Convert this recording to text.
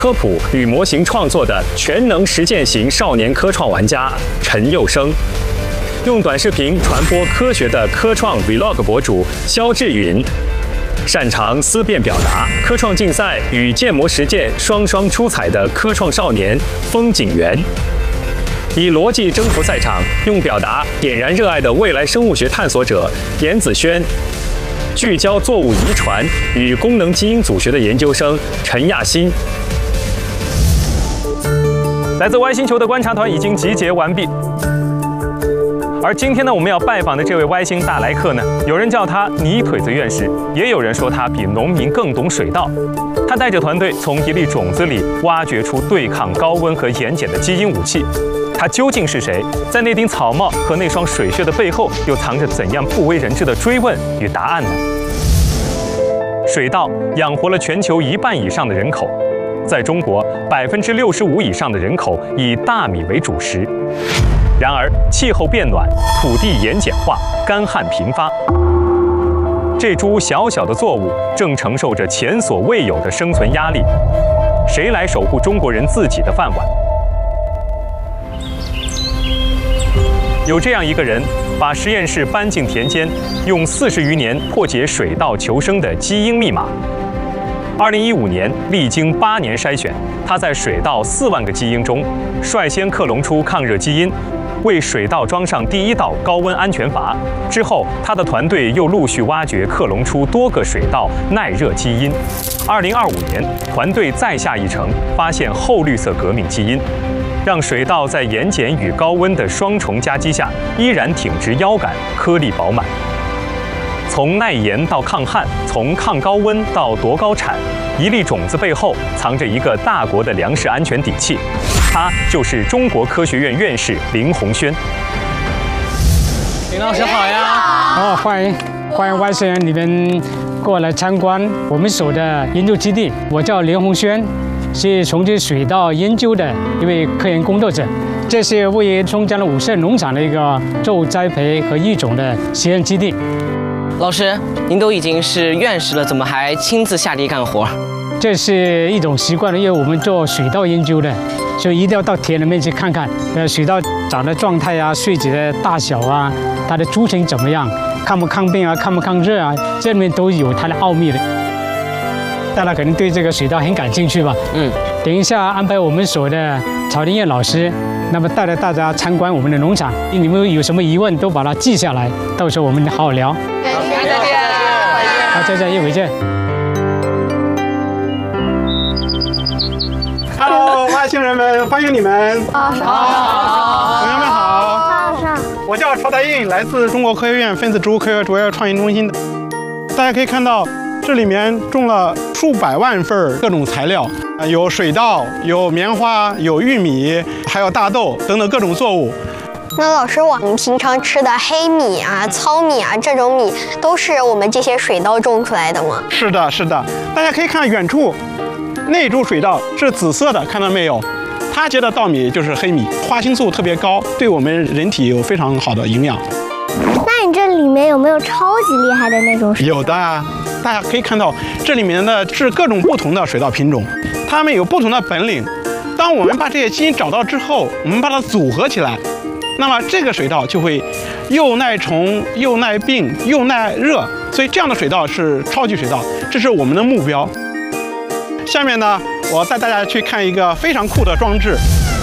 科普与模型创作的全能实践型少年科创玩家陈佑生，用短视频传播科学的科创 Vlog 博主肖志云，擅长思辨表达、科创竞赛与建模实践双双出彩的科创少年风景园，以逻辑征服赛场，用表达点燃热爱的未来生物学探索者严子轩，聚焦作物遗传与功能基因组学的研究生陈亚欣。来自 Y 星球的观察团已经集结完毕，而今天呢，我们要拜访的这位 Y 星大来客呢，有人叫他泥腿子院士，也有人说他比农民更懂水稻。他带着团队从一粒种子里挖掘出对抗高温和盐碱的基因武器。他究竟是谁？在那顶草帽和那双水靴的背后，又藏着怎样不为人知的追问与答案呢？水稻养活了全球1半以上的人口。在中国，65%以上的人口以大米为主食。然而，气候变暖，土地盐碱化，干旱频发，这株小小的作物正承受着前所未有的生存压力。谁来守护中国人自己的饭碗？有这样一个人，把实验室搬进田间，用40余年破解水稻求生的基因密码。2015年，历经8年筛选，他在水稻4万个基因中，率先克隆出抗热基因，为水稻装上第1道高温安全阀。之后，他的团队又陆续挖掘克隆出多个水稻耐热基因。2025年，团队再下一城，发现后绿色革命基因，让水稻在盐碱与高温的双重夹击下，依然挺直腰杆，颗粒饱满。从耐盐到抗旱，从抗高温到夺高产，一粒种子背后藏着一个大国的粮食安全底气。他就是中国科学院院士林鸿轩。林老师好呀！ 欢迎Y星人你们过来参观我们所的研究基地。我叫林鸿轩，是从事水稻研究的一位科研工作者。这是位于松江的五社农场的一个作物栽培和育种的实验基地。 老师，您都已经是院士了，怎么还亲自下地干活？ 这是一种习惯了，因为我们做水稻研究的，所以一定要到田里面去看看，水稻长的状态啊，穗子的大小啊，它的株型怎么样，抗不抗病啊，抗不抗热啊，这里面都有它的奥秘的。大家可能对这个水稻很感兴趣吧？等一下安排我们所的曹林燕老师，那么带着大家参观我们的农场。你们有什么疑问都把它记下来，到时候我们好好聊。 再见。 好，再见，一会见。 Hello， 外星人们，欢迎你们！好，朋友们好。我叫曹达印，来自中国科学院分子植物科学主要创新中心的。大家可以看到，这里面种了数百万份各种材料，有水稻，有棉花，有玉米，还有大豆等等各种作物。 那老师，我们平常吃的黑米啊、糙米啊这种米，都是我们这些水稻种出来的吗？ 是的，是的。大家可以看远处，那株水稻是紫色的，看到没有？它结的稻米就是黑米，花青素特别高，对我们人体有非常好的营养。 那你这里面有没有超级厉害的那种水稻？ 有的，大家可以看到，这里面的是各种不同的水稻品种，它们有不同的本领。当我们把这些基因找到之后，我们把它组合起来，那么这个水稻就会又耐虫、又耐病、又耐热，所以这样的水稻是超级水稻，这是我们的目标。下面呢，我带大家去看一个非常酷的装置，